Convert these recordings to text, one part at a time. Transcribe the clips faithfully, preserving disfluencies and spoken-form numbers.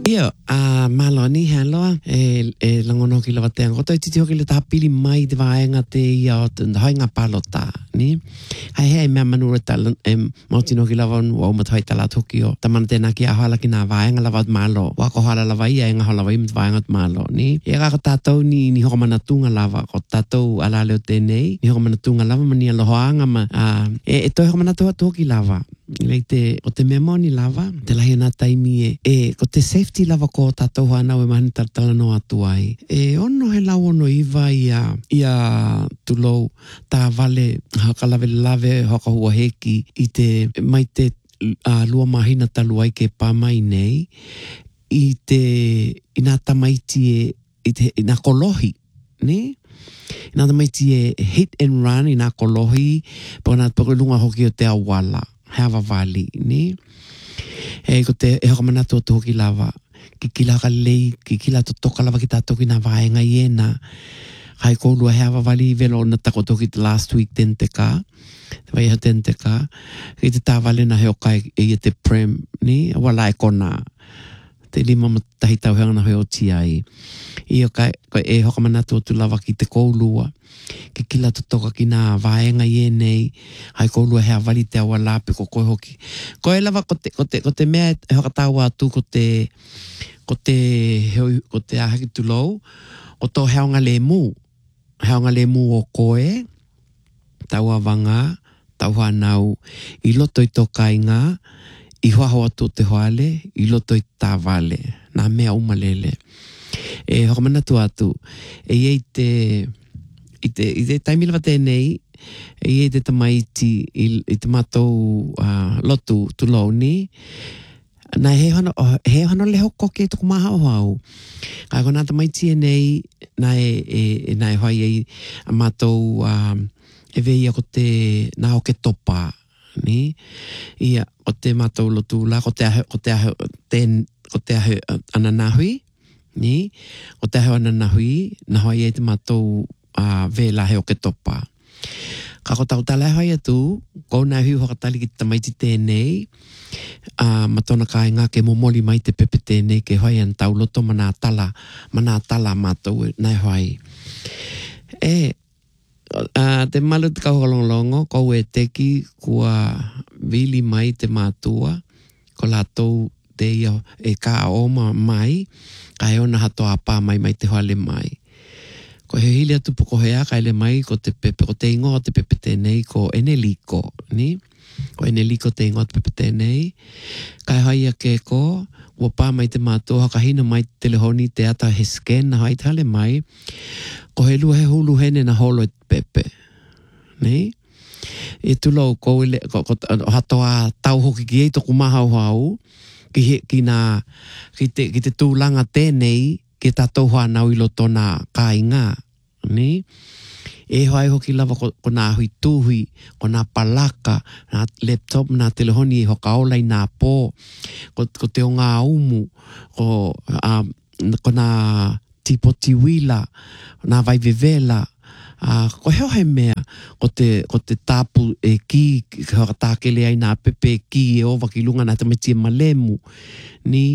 Io, a maloni haloa, e, e langono ki lawa te angoto, e titi hoki le tapili mai te vaenga te ia o te hainga palota, ni? Hai hei mea manura tala, e mautino ki lawa nu au matai tala toki o, tamana tēnā ki ahoala ki nā vaenga lawa at malo, wako hala lawa ia e ngaho lawa i mat vaenga at malo, ni? E kako tātou ni, ni hoko mana tunga lawa, ko tātou ala leo tēnei, ni hoko mana tunga lawa, mani alohoanga ma, uh, e, e toi hoko mana toa toki lawa. Lei te, o te memoni lava, te lahi ana taimi e, e, ko te safety lava ko tātou hana e mahani taratala no atu ai. E ono he lau ono iwa ia, ia tulou tā vale, haka lave lave, haka hua heki, i te, mai te uh, lua mahina talu ai ke pāmai nei, i te, i nā tamaiti e, i te, i nā kolohi, ne? I nā tamaiti e hit and run, i nā kolohi, po nā pakulunga hoki o te awala. Hava vali, ni? E ko te e haka manatu o te hoki lava. Ki kila ka lei, ki kila to toka lava ki tātou ki nā vaenga iena. Hai koulua he hava vali velo na tako toki te last week ten te ka. Te vai ha ten te ka. Ki te tā vale na heo kai e ia te prem, ni? Wala e kona. Te lima matahi tau heanga na heo ti ai. I o kai, e haka manatu o tu lava ki te koulua. Ki kila to toka ki nā vaenga i e nei, hai koulua hea wali te awa lape ko koe hoki. Ko e lava ko te, ko te, ko te mea e haka tāua atu ko te, ko te, heo, ko te ahaki tulou, o tō heonga le mū. Heonga le mū o koe, tāua wanga, tāua nau, i loto i tō kainga, i huaho atu te hoale, i loto i tā vale, nā mea umalele. E haka manatu atu, e iei te... I te, i te taimila tēnei, i e te tamaiti i, i te mātou uh, lotu tu launi, nā he hano, he hano leho koke tuku maha o hau. Ka ko nā tamaiti e nei, nā e, e, nā e hoi e a mātou um, e vei a ko te nā o ke topa, ni? Ia, o te mātou lotu la, ko te ahe, ko te ahe, ten, ko te ahe ananahui, ni? Ko te ahe ananahui, nā hoi e te mātou a uh, vela he o ke topa. Kako tau tala hoi atu, kou nai hui hokatali ki tamaiti tēnei, uh, matona kai ngā ke momoli mai te pepe tēnei ke hoi an tau loto mana tala, mana tala mātou nai hoi. E, uh, te malu te kau holongolongo, kou e teki kua vili mai te mātua, ko lātou te ia e ka oma mai, ka e ona hato a pā mai mai te hoale mai. Ko he hili atu poko hea kai le mai ko te pepe, ko te ingo te pepe tēnei ko eneliko, ni? Ko eneliko te ingo te pepe tēnei. Kai hai a ke ko, ua pā mai te mātua, haka hina mai te telehoni te ata he scan na hai te hale mai, ko he lua he hulu hene na holo e te pepe, ni? E tulau ko, ko, ko hatoa tau hoki ki e toku maha o hau, ki, he, ki, na, ki, te, ki te tūlanga tēnei, ke tātou hoa nau i loto nā kāinga, ni? E hoai hoki lava ko, ko nā hui tūhui, ko nā palaka, nā laptop, nā telehoni e hoka aulai nā pō, ko, ko te o ngā umu, ko, uh, ko nā tipoti wila, nā vai vevela, uh, ko heo he mea, ko te, ko te tāpu e ki, hoka tākele ai nā pepe ki e ova ki lunga nā te meti e malemu, ni?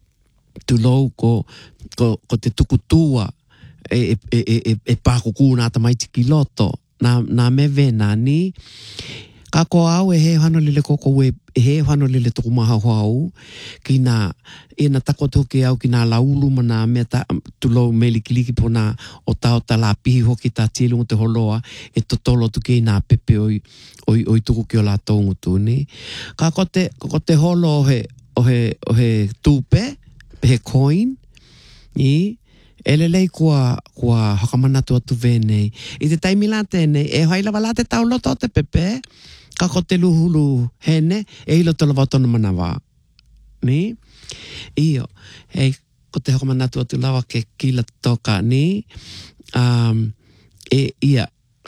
Tu lou ko, ko, ko te tukutua e, e, e, e, e pākuku nā tamaiti ki loto, nā, nā me vena, ni? Ka ko au e he hano lele koko e, e he hano lele tuku maha hau, ki nā, e nā tako toke au ki nā laulu ma nā mea ta, tu lou me likiliki po nā o tau ta la pihi hoki tā tielungu te holoa, e totolo tuke i nā pepe oi, oi, oi tuku ki o la tongutu, ni? Ka ko te, ko te holo o he, o he, o he tūpe, he coin, ni, ele lei kua, kua hakamanatu atu venei. I te taimi la tēnei, e hoi lava la te tau loto te pepe, ka ko te luhulu hene, e hilo te lava tonu manawa. Ni? Iyo, e ko te hakamanatu atu lava ke kila toka, ni? Um, e ia,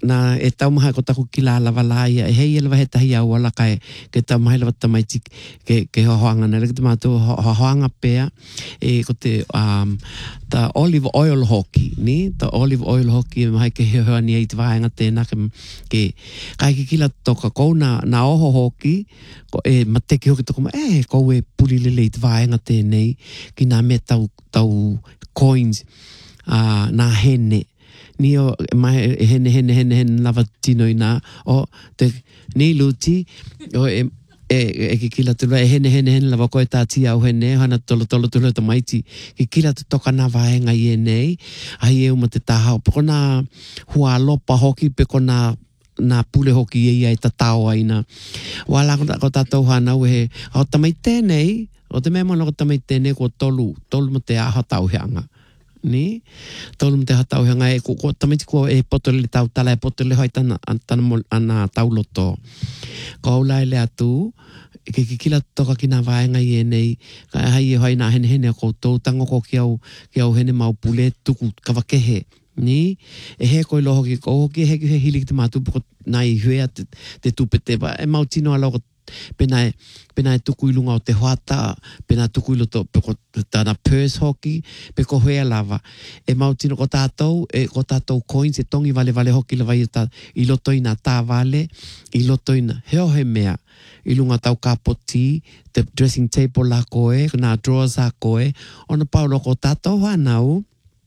na e tau maha ko taku ki la lava la ia, e hei elwa he tahi au ala kai ke tau maha elwa tamaiti ke, ke hohoanga. Nere ke te mātou hohoanga pēa e ko te um, ta olive oil hoki, ni? Ta olive oil hoki e maha ke heohea ni ei te vaenga tēnā ke, ke kai ki kila toka kou na, na oho hoki ko e mateki hoki toko ma e kou e puri lele i te vaenga tēnei ki nā me tau, tau coins uh, nā hene. Ni o mai hene hene hene hene lava tino ina o te ni luti o e e e ki kila tu e hene hene hene lava ko e tati au hene hana tolo tolo tolo to maiti ki kila tu toka na vaenga i nei ai e uma te taha po na hua lopa hoki pe kona na pule hoki e ai tatao aina wala ko tatou hana we o tamai tenei o te memo no tamai tenei ko tolu tolu mo te aha tau heanga ni tolu mte hatau hanga e ko tamiti ko e potole tau tala e potole hoi tana tana ana tau loto ko la le atu ke ki kila toka kina vaenga i nei ka hai hoi na hene hene ko to tango ko ki au ki au hene mau pule tuku kavakehe ni e he ko loho ki ko ki he he hili te matu ko nai hue te, te tupete ba e mau tino alo pena pena tuku ilunga o te hoata pena tuku ilo to pe ko tana purse hoki pe ko hea lava e mau tino ko tātou e ko tātou coins e tongi vale vale hoki lava i ta ilo toina tā vale ilo toina heo he mea ilunga tau kapoti te dressing table la koe na drawers a koe ona paulo ko tātou hanau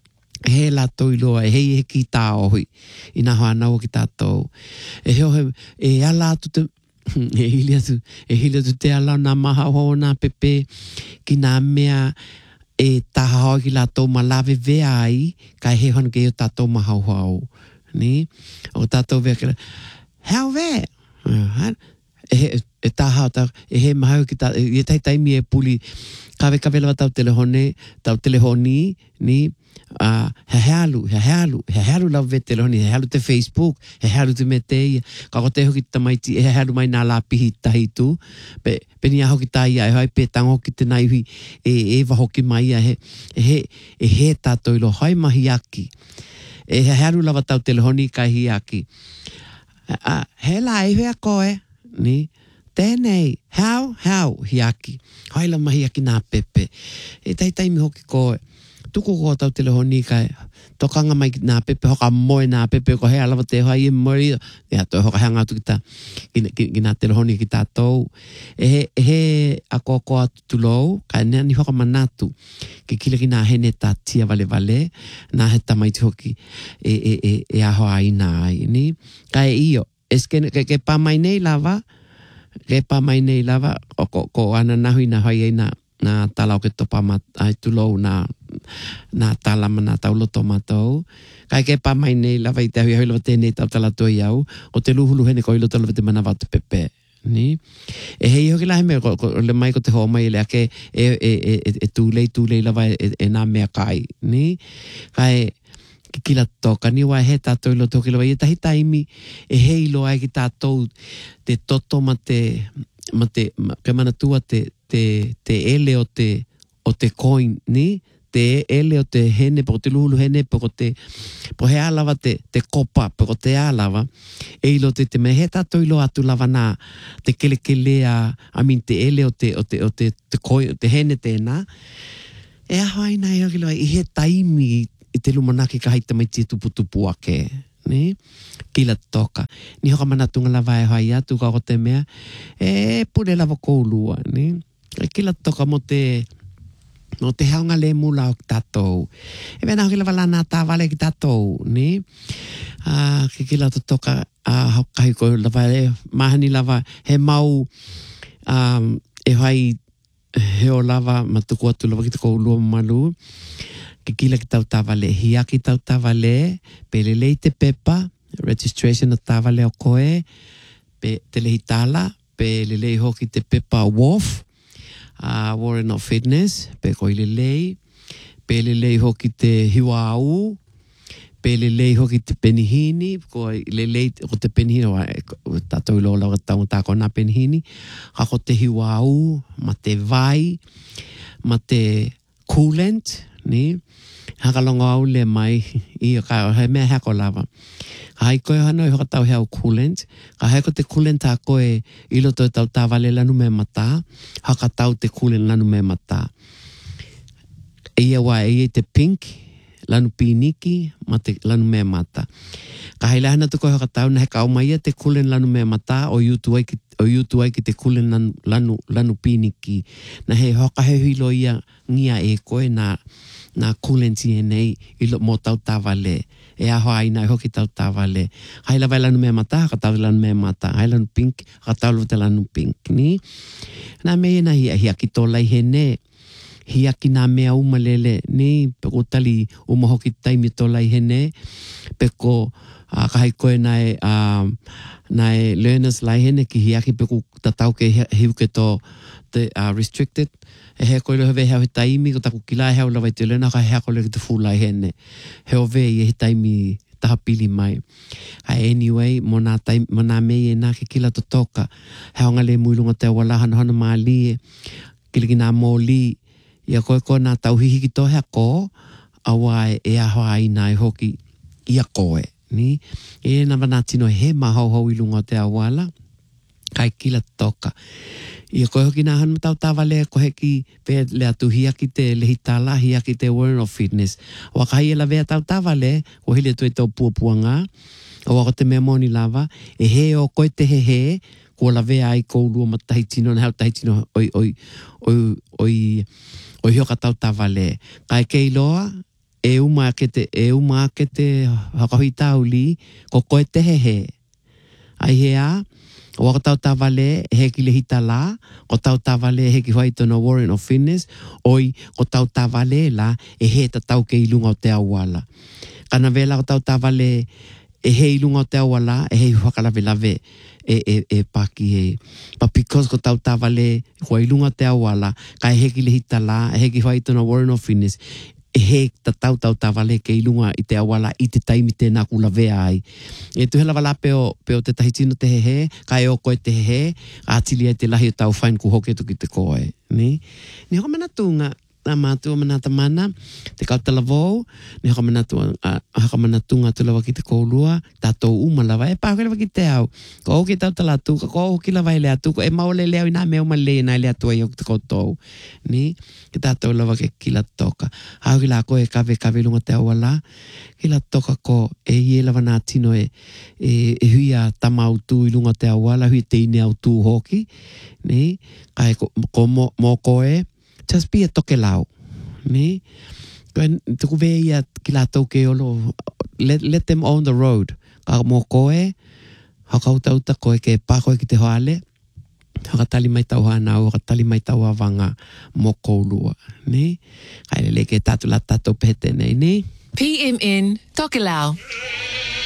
he la toiloa e hei he ki tā ohi ina hanau ki tātou e heo he e ala tu te e hili atu, e hili atu te ala na maha ho na pepe ki nā mea e taha hoi ki la tau malawe vea ai kai he hon ke o tātou maha hau ni o tātou vea kira hau vea e, e taha ta e he maha ki ta e tai taimi e puli kawe kawe lawa tau telehone tau telehoni ni Uh, he healu, he healu, he healu lau ve telehoni, he healu te Facebook, he healu te me te ia, ka ko te hoki tamaiti, he healu mai nā la pihi tahi tu, pe, pe ni a hoki ta ia, e hoi pe tango hoki te naihui, e ewa hoki mai ia, he, he, e he tātou ilo, hoi mahi aki, e he healu lau tau telehoni kai hi aki, uh, he la e hea koe, ni, tēnei, hau, hau, hi aki, hoi la mahi aki nā pepe, e tai taimi hoki koe, tuku ko tau telehoni kai tokanga mai nā pepe hoka moe nā pepe ko hea lawa te hoi e mori e ato hoka hea ngātu ki ta ki nā telehoni ki tātou e he, he a koko atu tulou kai nea ni hoka manatu ki kila ki nā hene tā tia vale vale nā he tamaiti hoki e, e, e, e aho aina ai ni kai iyo eske ke, ke pa mai nei lava ke pa mai nei lava o ko, ko ana nahui na hoi eina na tala o ke topa mat ai tulou na na tala mana tau loto matou kai ke pa mai nei lava i te hui hui lava tēnei tau tala toi au o te luhulu hene ko i loto lava te mana watu pepe ni e hei hoki lahi mea ko, ko, le mai ko te hoa mai lea ke e, e, e, e, e tūlei tūlei lava e, e nā mea kai ni kai ki kila toka ni wa he tātou i loto ki lava i tahi taimi e hei loa e ki tātou te toto ma te ma te ma, ke mana tua te te te ele o te o te coin ni te ele o te hene po te lulu hene po te po he alava te te kopa po te alava e ilo te te me he tato ilo atu lava na te kele kele a I mean te ele o te o te o te te coin te hene tēnā e ahoi nai o kilo i he taimi i te lumanaki ka haita mai tupu tupu ake ni kila toka ni hoka manatunga lava e hai atu ka o te mea e pure lava koulua ni kila toka mo te no te haunga le mula o tātou e mena hoki lava lana tā vale ki tātou ni uh, ki kila toka uh, hokai ko lava e mahani lava he mau um, e hai he o lava matuku atu lava ki te koulua malu ki kila ki tau tā vale hia ki tau tā vale pelelei te pepa registration o tā vale o koe pe te lehi tala pelelei hoki te pepa wolf Uh, Warren of Fitness, pe ko ilelei, pe lelei hoki te hiwau, pe lelei hoki te penihini, ko ilelei ko te penihini, tato ilo lau tau tako na penihini, kako te hiwau, ma te vai, ma te coolant, ni, Hakalongo au le mai i o ka he mea hako lava. Ka hai koe hana i hokatau hea o coolant. Ka hai ko te coolant a koe i loto e tau tāwale lanu me mata. Hakatau te coolant lanu me mata. Ia wa e te pink, lanu piniki, ma te lanu me mata. Ka hai lahana tu koe hakatau na he ka umaia te coolant lanu me mata o yutu ai ki, o yutu ai ki te coolant lanu, lanu, lanu piniki. Na he hoka he hilo ia ngia e koe na na coolant i nei i lo mo tau tāwale. E aho aina i hoki tau tāwale. Hai la vai lanu me mata, hakatau lanu me mata. Hai lanu pink, hakatau lo te lanu pink, ni? Na me na hia hia ki tōlai he ne. Hia ki nā mea umalele, ni? Peko tali uma hoki taimi tōlai he ne. Peko uh, kahai koe nai, uh, nai learners lai he ne ki hia ki peko tatau ke hiu ke tō te uh, restricted. E hea koe leo he hea he taimi, ko taku kila hea ula vai te lena, ka hea koe leo te fūlai hene. Heo ve i he taimi taha pili mai. Hai anyway, mo nā, taimi, mo nā mei e nā ke kila to toka. Hea onga le muilunga te wala hana hana maa li e, kiliki nā mō li, ia koe koe nā tauhihi ki tō hea ko, awa e aho aina e hoki ia koe. Ni? E nā wana tino he mahau hau ilunga te awala, kai kila toka. Ia koe hoki nā hana tau tāwale koe ki pe le atu hia ki te lehitala, hia ki te Warren of Fitness. Waka hai e la vea tau tāwale, ko hile tu e tau puapua ngā, o wako te mea moni lava, e he o koe te he he, ko la vea ai kou lua ma tahitino, na hau tahitino oi, oi, oi, oi, oi hioka tau tāwale. Kai kei loa, e uma ke te, e uma ke te hakahui tau li, ko koe te he he. Ai hea, o wako tau tāwale he ki lehita la, ko tau tāwale he ki hoaitona Warren of Fitness, oi ko tau tāwale la e he ta tau ke ilunga o te awala. Kana vela ko tau tāwale e he ilunga o te awala, e he whakalave lave e, e, e paki e. But because ko tau tāwale hua ilunga o te awala, ka e he ki lehita la, e he ki hoaitona Warren of Fitness, e he ta tau tau tāwale ke ilunga i te awala i te taimi te nā kula vea ai. E tu hela wala peo, peo te tahitino te he he, ka e o koe te he he, a atili ai te lahi o tau whain ku hoke tuki te koe. Ni? Ni hoka mana tunga, a mātua mana ta mana, te kautala vau, ni hoka mana tunga, a hoka mana tunga tu lawa ki te koulua, tātou uma lawa, e pāko lawa ki te au, ko hoki tau tala tuka, ko hoki lawa i lea tuka, e maole leo i nā mea uma le nai lea tua i hoki te koutou. Ni? Ki tātou lawa ke kila toka. Hau ki la ko e kawe kawe lunga te awala, ki la toka ko e ie lawa nā tino e, e, e hui a tamau tū i lunga te awala, hui te ine au tū hoki, ni? Kai ko, ko mo, mo koe, just be a toke lau, ni? Koe, tuku vea ia ki la tau ke olo, let, let them on the road. Ka mo koe, hakau tauta koe ke pākoe ki te hoale, hakatali mai tau hanau, hakatali mai tau awanga mo koulua, ni? Kai lele ke tātu la tātou pete nei, ni? P M N Tokelau.